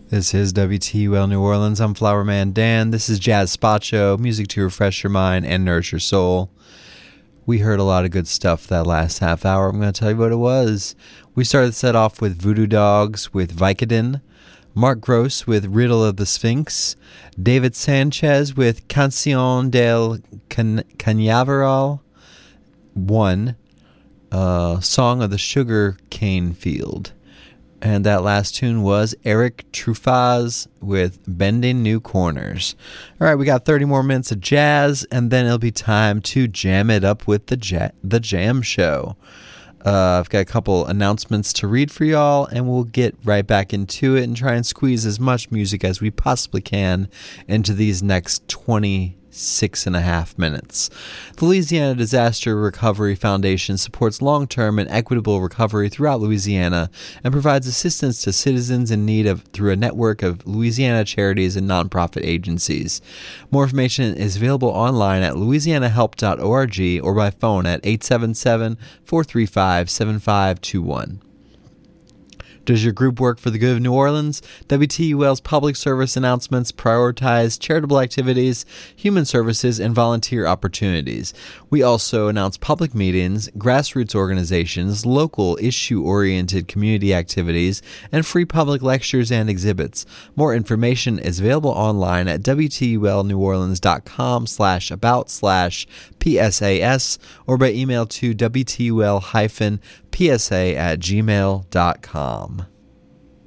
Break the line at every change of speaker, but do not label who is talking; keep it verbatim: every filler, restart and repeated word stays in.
This is W T U L New Orleans. I'm Flower Man Dan. This is Jazz Spot Show, music to refresh your mind and nourish your soul. We heard a lot of good stuff that last half hour. I'm going to tell you what it was. We started the set off with Voodoo Dogs with Vicodin, Mark Gross with Riddle of the Sphinx, David Sanchez with Canción del Can- Cañaveral one, uh, Song of the Sugar Cane Field. And that last tune was Eric Truffaz with Bending New Corners. All right, we got thirty more minutes of jazz, and then it'll be time to jam it up with the ja- the Jam Show. Uh, I've got a couple announcements to read for y'all, and we'll get right back into it and try and squeeze as much music as we possibly can into these next twenty-six and a half minutes. The Louisiana Disaster Recovery Foundation supports long-term and equitable recovery throughout Louisiana and provides assistance to citizens in need of through a network of Louisiana charities and nonprofit agencies. More information is available online at louisiana help dot org or by phone at eight seven seven, four three five, seven five two one. Does your group work for the good of New Orleans? W T U L's public service announcements prioritize charitable activities, human services, and volunteer opportunities. We also announce public meetings, grassroots organizations, local issue-oriented community activities, and free public lectures and exhibits. More information is available online at W T U L New Orleans dot com slash about slash P S A S or by email to W T U L hyphen P S A at gmail dot com.